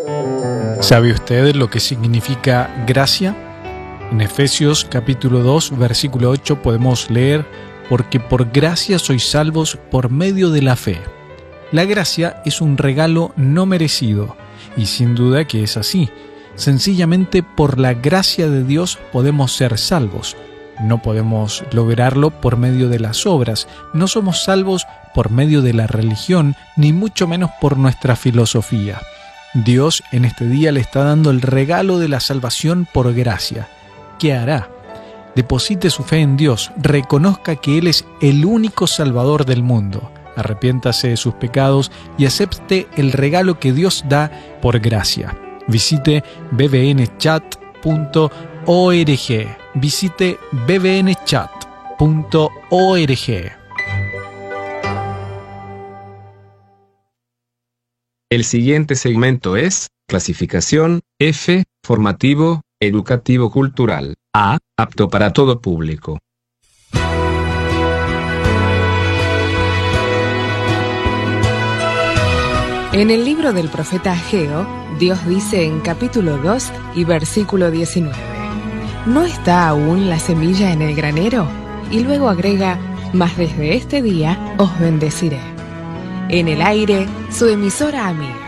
¿Sabe usted lo que significa gracia? En Efesios capítulo 2, versículo 8 podemos leer: porque por gracia sois salvos por medio de la fe. La gracia es un regalo no merecido, y sin duda que es así. Sencillamente por la gracia de Dios podemos ser salvos. No podemos lograrlo por medio de las obras, no somos salvos por medio de la religión, ni mucho menos por nuestra filosofía. Dios en este día le está dando el regalo de la salvación por gracia. ¿Qué hará? Deposite su fe en Dios, reconozca que Él es el único Salvador del mundo, arrepiéntase de sus pecados y acepte el regalo que Dios da por gracia. Visite bbnchat.org. Visite bbnchat.org. El siguiente segmento es clasificación F, formativo, educativo cultural. A, apto para todo público. En el libro del profeta Ageo, Dios dice en capítulo 2 y versículo 19: ¿no está aún la semilla en el granero? Y luego agrega: mas desde este día os bendeciré. En el aire, su emisora amiga.